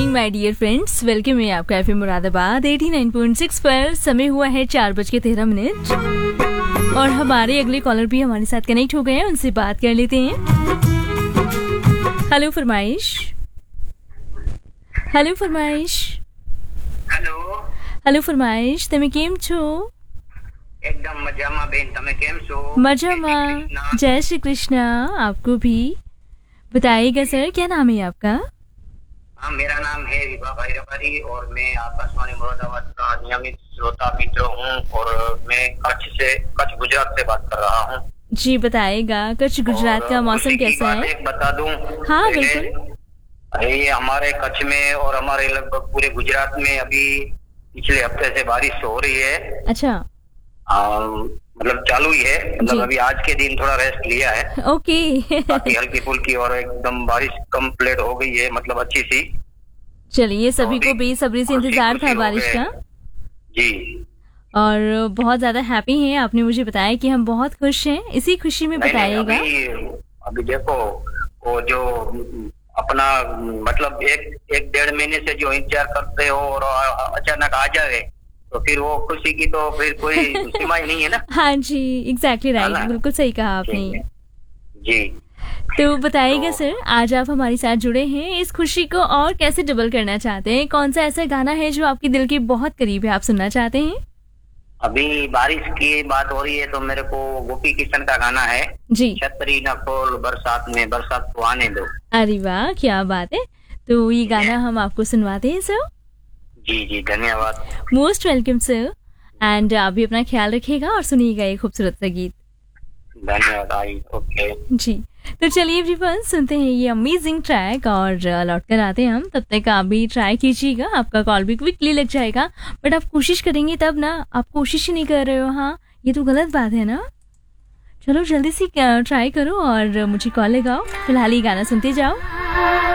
Morning my dear friends, welcome है आपका FM Moradabad 89.6 पर। समय हुआ है 4:13 और हमारे अगले कॉलर भी हमारे साथ कनेक्ट हो गए हैं, उनसे बात कर लेते हैं। हेलो फरमाइश। हेलो फरमाइश। हेलो फरमाइश, તમે કેમ છો? एकदम मजामा बेन, તમે કેમ છો? मजामा। जय श्री कृष्णा आपको भी। बताइएगा सर, क्या नाम है आपका? हाँ, मेरा नाम है विभा भाई रबारी और मैं आकाशवाणी मुरादाबाद का नियमित श्रोता मित्र हूँ और मैं कच्छ गुजरात से बात कर रहा हूँ। जी बताइएगा, कच्छ गुजरात का मौसम कैसा है? एक बता दूं, हाँ बिल्कुल। ये हमारे कच्छ में और हमारे लगभग पूरे गुजरात में अभी पिछले हफ्ते से बारिश हो रही है। अच्छा। मतलब चालू ही है, मतलब अभी आज के दिन थोड़ा रेस्ट लिया है। ओके। बाकी हल्की फुल्की और एकदम बारिश कंप्लीट हो गई है, मतलब अच्छी सी। चलिए, सभी को बेसब्री से इंतजार था बारिश का। जी। और बहुत ज्यादा हैप्पी हैं, आपने मुझे बताया कि हम बहुत खुश हैं। इसी खुशी में बताइएगा। अभी देखो, वो जो अपना मतलब एक डेढ़ महीने से जो इंतजार करते हो और अचानक आ जाए तो फिर वो खुशी की तो फिर कोई सीमा ही नहीं है ना। हाँ जी, एग्जैक्टली राइट, बिल्कुल सही कहा आपने। जी। तो बताइएगा सर, आज आप हमारे साथ जुड़े हैं, इस खुशी को और कैसे डबल करना चाहते हैं? कौन सा ऐसा गाना है जो आपके दिल के बहुत करीब है, आप सुनना चाहते हैं? अभी बारिश की बात हो रही है तो मेरे को गोपी किशन का गाना है जी। छतरी न खोल बरसात में, बरसात को आने दो। अरे वाह, क्या बात है। तो ये गाना हम आपको सुनवाते हैं सर। जी जी, धन्यवाद। Most welcome sir. एंड आप भी अपना ख्याल रखिएगा और सुनिएगा ये खूबसूरत सा गीत। धन्यवाद। ओके जी। तो चलिए एवरीवन, सुनते हैं ये अमेजिंग ट्रैक और लौट कर आते हैं हम। तब तक आप भी ट्राई कीजिएगा, आपका कॉल भी क्विकली लग जाएगा। बट आप कोशिश करेंगे तब ना, आप कोशिश ही नहीं कर रहे हो। हाँ, ये तो गलत बात है ना। चलो जल्दी से ट्राई करो और मुझे कॉल लगाओ। फिलहाल ये गाना सुनते जाओ।